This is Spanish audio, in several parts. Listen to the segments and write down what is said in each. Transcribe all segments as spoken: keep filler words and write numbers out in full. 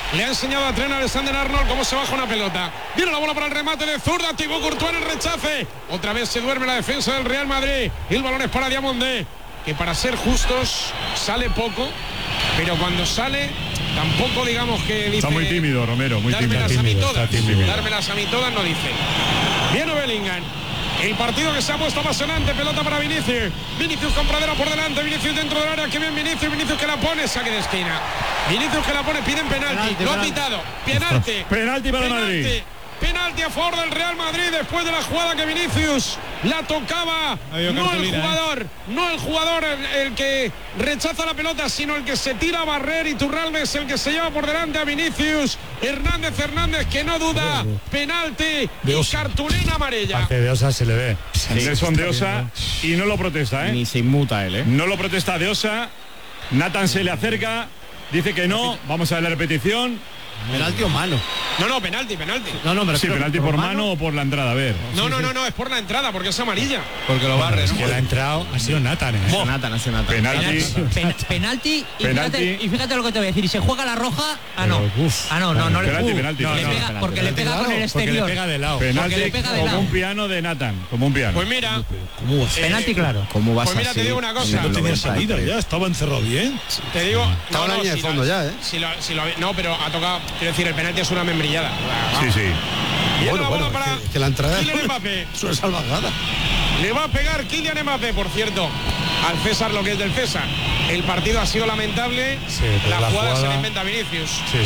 Le ha enseñado a Trent Alexander-Arnold cómo se baja una pelota. Viene la bola para el remate de zurda. Thibaut Courtois en el rechace. Otra vez se duerme la defensa del Real Madrid. Y el balón es para Diamandé, que para ser justos sale poco, pero cuando sale tampoco digamos que dice. Está muy tímido, Romero, muy tímido. Dármelas a mí todas. Tímido. Dármelas a mí todas, no dice. Viene Bellingham. El partido que se ha puesto apasionante. Pelota para Vinicius. Vinicius con Pradera por delante. Vinicius dentro del área. Que bien Vinicius. Vinicius que la pone. Saque de esquina. Vinicius que la pone. Piden penalti. Penalti, Lo ha penalti. pitado. Penalti. Penalti para Madrid. Penalti a favor del Real Madrid después de la jugada que Vinicius la tocaba. No el jugador, ¿eh? no el jugador el, el que rechaza la pelota, sino el que se tira a barrer, y Turralde es el que se lleva por delante a Vinicius. Hernández Hernández que no duda. Penalti y cartulina amarilla. Parte de Osa se le ve. Nelson de Osa y no lo protesta, ¿eh? Ni se inmuta él, ¿eh? No lo protesta de Osa. Nathan se le acerca, dice que no. Vamos a ver la repetición. ¿Penalti o mano? No, no, penalti, penalti. No, no, me Sí, refiero penalti por mano o por la entrada, a ver. No, no, no, no, es por la entrada, porque es amarilla. Porque lo barre, Es ¿no? que la ha entrado, ha sido Nathan, ¿eh? Oh. Nathan, ha sido Nathan. Penalti. Pen- penalti, y Penalti. fíjate, y fíjate lo que te voy a decir. Y se juega la roja. Ah, no. Pero, uf. Ah, no, no, no le Penalti, uh, penalti. le No, no, pega, penalti, porque penalti. le pega con el Porque le exterior. pega de lado. Penalti le pega de como lado. un piano de Nathan, como un piano. Pues mira, ¿Cómo va? Penalti, claro. ¿Cómo vas Pues mira, te así? digo una cosa. En el No tenía noventa y salida tres. ya, estaba encerrado bien. te digo. Estaba no, la no, línea de si fondo ya, ¿eh? Si lo, si lo, no, pero ha tocado. Quiero decir, el penalti es una membrillada. Sí, sí. Viene Bueno, la bola bueno, para es que- es que la entrada Kylian Mbappé. es una salvajada. Le va a pegar Kylian Mbappé, por cierto, al César lo que es del César. El partido ha sido lamentable. Sí, pero la, la jugada, se jugada- la inventa Vinicius. Sí,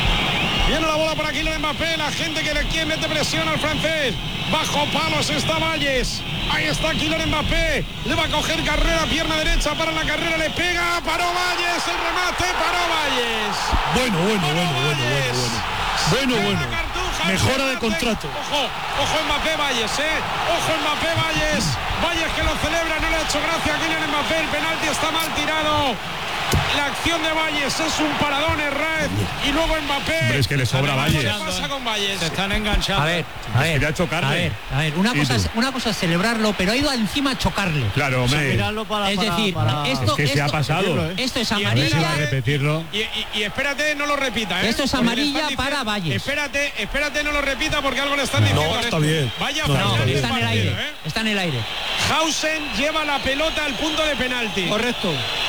sí. Viene la bola para Kylian Mbappé. La gente que le quiere mete presión al francés. Bajo palos está Valles. Ahí está Kylian Mbappé. Le va a coger carrera, pierna derecha para la carrera. Le pega. Paró Valles. El remate. Paró Valles. Bueno, bueno, Paró bueno, bueno, Valles. bueno, bueno. Se Bueno, pega bueno. la cartuja, Mejora el de remate. contrato. Ojo, ojo Mbappé Valles, eh. Ojo Mbappé Valles. Valles que lo celebra, no le ha hecho gracia a Kylian Mbappé. El penalti está mal tirado. La acción de Valles es un paradón, Herrera. Y luego Mbappé. Hombre, es que le sobra Valles. ¿Qué pasa con Valles? Se están enganchando. A ver, a ver. Quería chocarle. A ver, a ver. Una Y cosa, tú. es, una cosa es celebrarlo, pero ha ido encima a chocarle. Claro, hombre. Mirarlo para, Es para- decir, para- esto, Es que se ha esto- pasado. Esto es Y A ver si va a amarilla. repetirlo. Y, y- y espérate, no lo repita, ¿eh? Esto es Porque le amarilla están para diciendo- Valles. Espérate, espérate, no lo repita porque algo le están diciendo. No, al está esto. bien. Vaya No, final No, de está en el partido, aire. ¿eh? Está en el aire. Hausen lleva la pelota al punto de penalti. Correcto.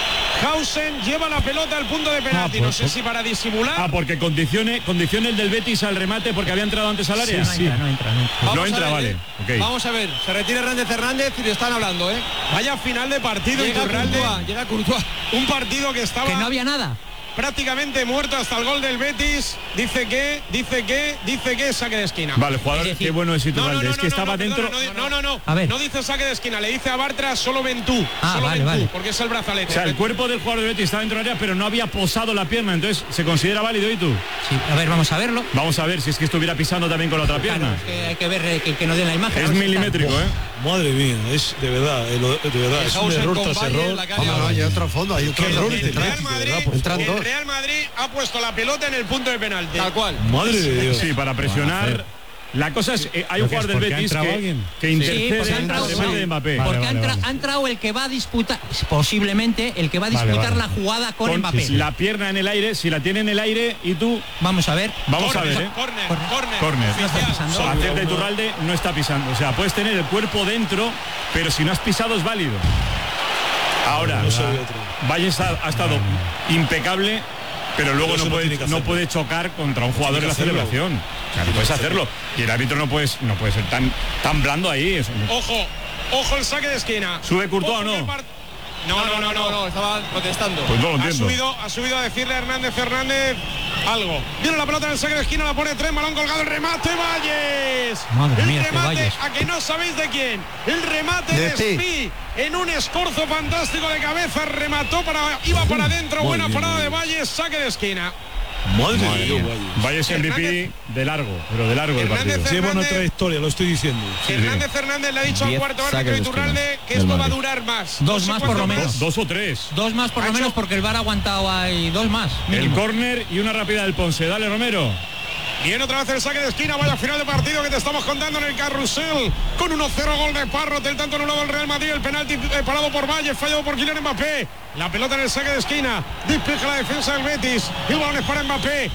Hausen lleva la pelota al punto de penalti. Ah, No pues- sé si para disimular. Ah, porque condicione, condicione el del Betis al remate porque había entrado antes al área. No entra, no entra, no entra. No Vamos a entra, ver, vale. ¿eh? Ok. Vamos a ver, se retira Hernández Hernández y le están hablando, ¿eh? Vaya final de partido. Llega Iturralde. Courtois, llega Courtois. Un partido que estaba Que no había nada. prácticamente muerto hasta el gol del Betis. Dice que, dice que, dice que saque de esquina. Vale, jugador, Es decir- qué bueno es No, no, Iturralde. no, es que no, estaba no, dentro. perdona, no, no, no, A ver. no dice saque de esquina, le dice a Bartra solo ven tú, Ah, solo vale, ven vale. tú, porque es el brazalete. O sea, el cuerpo del jugador del Betis estaba dentro del área, pero no había posado la pierna, entonces se considera válido. ¿Y tú? Sí, a ver, vamos a verlo. Vamos a ver si es que estuviera pisando también con la otra Claro, pierna. es que hay que ver eh, que, que nos den la imagen. Es a ver si está. milimétrico, ¿eh? Madre mía, es de verdad, eh, lo- de verdad, es un Hausen error con tras Valle en error. la calle. Vamos, no, hay otro fondo, hay otro Qué error. error El de Real tráfico, Madrid, ¿verdad? Por Entran el dos. Real Madrid ha puesto la pelota en el punto de penalti. Tal cual. Madre de Dios. Sí, para presionar. La cosa es, eh, hay un ¿Lo que es? jugador del ¿Porque ha Betis entrado que, alguien? que Sí, intercede porque ha el entrado, remate sí. de Mbappé. Vale, Porque ha, entra- vale. ha entrado el que va a disputar, posiblemente el que va a Vale, disputar vale. la jugada con, Con Mbappé. la pierna en el aire, si la tiene en el aire y tú, Vamos a ver. vamos a Corner, ver, ¿eh? corner, Corner. corner, Corner. oficial. No está pisando. Hacer de Iturralde no está pisando. O sea, puedes tener el cuerpo dentro, pero si no has pisado es válido. Ahora, No se ve otro. Valles ha, ha estado impecable, pero luego Pero no eso no puede, tiene que no hacerlo. puede chocar contra un jugador en Tiene la que hacerlo. celebración. Claro, puedes hacerlo. Y el árbitro no puede, no puede ser tan, tan blando ahí. Eso- Ojo, ojo el saque de esquina. ¿Sube Courtois Ojo o no? que el par- No, no, no, no, no, estaba protestando. Pues no lo Ha entiendo. subido, ha subido a decirle a Hernández Hernández algo. Viene la pelota en el saque de esquina, la pone tres, balón colgado, el remate, Valles. Madre el mía, este remate, Valles. a que no sabéis de quién. El remate De de ti. Spi en un escorzo fantástico de cabeza, remató para, iba para adentro, Muy buena bien, parada muy de bien. Valles, saque de esquina. Madre de Dios, vaya. Valles M V P de largo, pero de largo el Hernández partido. Lleva una Hernández- traiectoria, lo estoy diciendo. Hernández Hernández le ha dicho al Diez cuarto saques árbitro de Iturralde esquina que del esto va a Madrid. durar más. Dos No sé más cuánto por lo menos. Dos, dos o tres. Dos más por Ha lo hecho- menos porque el V A R ha aguantado ahí dos más. El mínimo. córner y una rápida del Ponce. Dale, Romero. Viene otra vez el saque de esquina, vaya final de partido que te estamos contando en el carrusel. Con uno cero gol de Parrot, el tanto anulado del Real Madrid, el penalti eh, parado por Valle, fallado por Kylian Mbappé. La pelota en el saque de esquina, despeja la defensa del Betis. El balón es para Mbappé,